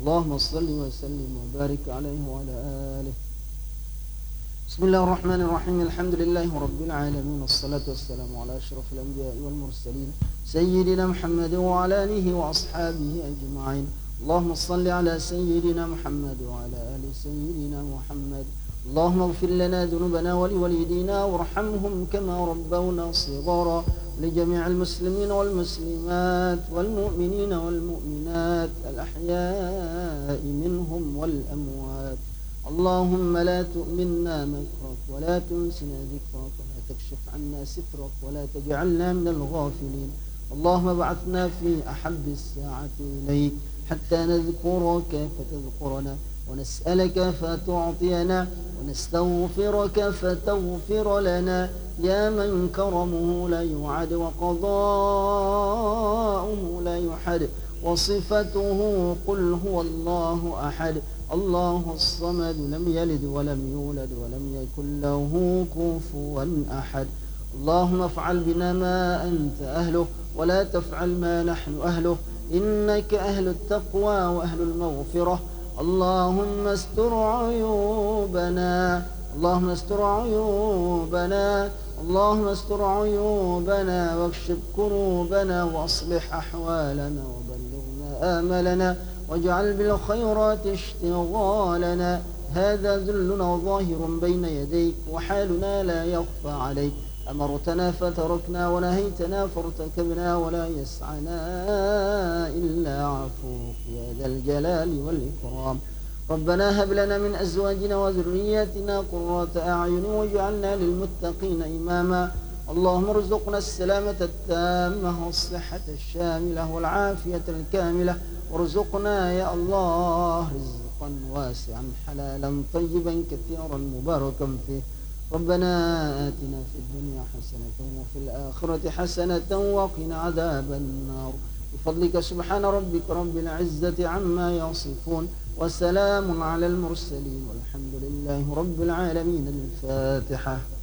اللهم صل وسلم وبارك عليه وعلى آله. بسم الله الرحمن الرحيم. الحمد لله رب العالمين، والصلاة والسلام على أشرف الأنبياء والمرسلين سيدنا محمد وعلى آله وأصحابه أجمعين. اللهم صل على سيدنا محمد وعلى آل سيدنا محمد. اللهم اغفر لنا ذنوبنا ولوالدينا وارحمهم كما ربونا صغارا، لجميع المسلمين والمسلمات والمؤمنين والمؤمنات الأحياء منهم والأموات. اللهم لا تؤمنا مكرك ولا تنسنا ذكرك ولا تكشف عنا سترك ولا تجعلنا من الغافلين. اللهم ابعثنا في أحب الساعة إليك حتى نذكرك فتذكرنا، ونسألك فتعطينا، ونستغفرك فتغفر لنا، يا من كرمه لا يعد وقضاؤه لا يحد، وصفته قل هو الله أحد الله الصمد، لم يلد ولم يولد ولم يكن له كفوا أحد. اللهم افعل بنا ما أنت أهله ولا تفعل ما نحن أهله، إنك أهل التقوى وأهل المغفرة. اللهم استر عيوبنا، اللهم استر عيوبنا، اللهم استر عيوبنا، واكشف كروبنا، وأصلح أحوالنا، وبلغنا آملنا، واجعل بالخيرات اشتغالنا. هذا ذلنا ظاهر بين يديك، وحالنا لا يخفى عليك. أمرتنا فتركنا، ونهيتنا فارتكبنا، ولا يسعنا إلا عفوك يا ذا الجلال والإكرام. ربنا هب لنا من أزواجنا وذرياتنا قرة أعين واجعلنا للمتقين إماما. اللهم ارزقنا السلامة التامة والصحة الشاملة والعافية الكاملة، وارزقنا يا الله رزقا واسعا حلالا طيبا كثيرا مباركا فيه. ربنا آتنا في الدنيا حسنة وفي الآخرة حسنة وقنا عذاب النار. بفضلك سبحان ربك رب العزة عما يصفون، وسلام على المرسلين، والحمد لله رب العالمين. الفاتحة.